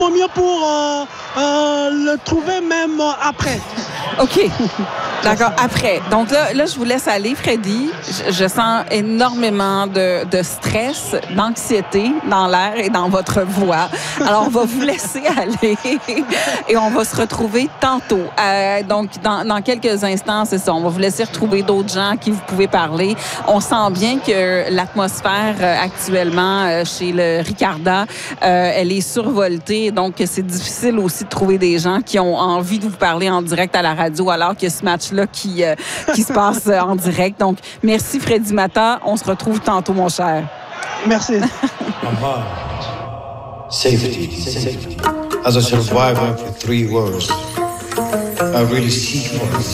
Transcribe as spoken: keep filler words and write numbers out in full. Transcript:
mieux pour euh, euh, le trouver même après. OK. D'accord, après. Donc là, là, je vous laisse aller, Freddy. Je, je sens énormément de, de stress, d'anxiété dans l'air et dans votre voix. Alors, on va vous laisser aller et on va se retrouver tantôt. Euh, donc, dans, dans quelques instants, c'est ça. On va vous laisser retrouver d'autres gens à qui vous pouvez parler. On sent bien que l'atmosphère euh, actuellement euh, chez le Ricarda, euh, elle est survoltée. Donc, c'est difficile aussi de trouver des gens qui ont envie de vous parler en direct à la radio alors que ce match là qui, euh, qui se passe euh, en direct. Donc, merci Freddy Matta. On se retrouve tantôt, mon cher. Merci. Safety, safety. As a survivor for three wars, I really seek for